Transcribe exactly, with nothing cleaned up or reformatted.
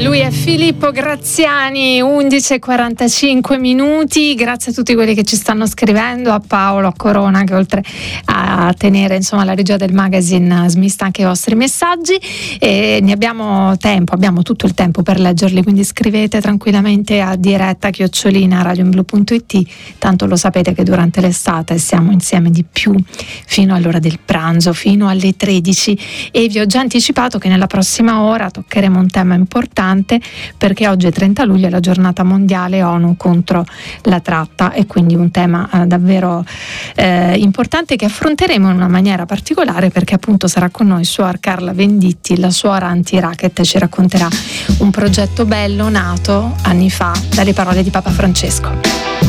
Lui è Filippo Graziani, undici e quarantacinque minuti. Grazie a tutti quelli che ci stanno scrivendo, a Paolo, a Corona, che oltre a tenere insomma la regia del magazine smista anche i vostri messaggi, e ne abbiamo tempo, abbiamo tutto il tempo per leggerli, quindi scrivete tranquillamente a diretta chiocciolina radioinblu punto it. Tanto lo sapete che durante l'estate siamo insieme di più fino all'ora del pranzo, fino alle tredici, e vi ho già anticipato che nella prossima ora toccheremo un tema importante, perché oggi è trenta luglio, è la giornata mondiale ONU contro la tratta, e quindi un tema eh, davvero eh, importante che affronteremo in una maniera particolare, perché appunto sarà con noi suor Carla Venditti, la suora anti-racket, ci racconterà un progetto bello nato anni fa dalle parole di Papa Francesco.